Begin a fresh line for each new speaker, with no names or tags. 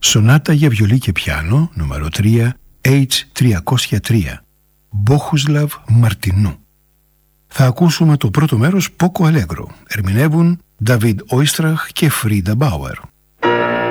Σονάτα για βιολί και πιάνο, νούμερο 3, H303, Μπόχουσλαβ Μαρτινού. Θα ακούσουμε το πρώτο μέρος Poco Allegro. Ερμηνεύουν David Oistrakh και Frida Bauer.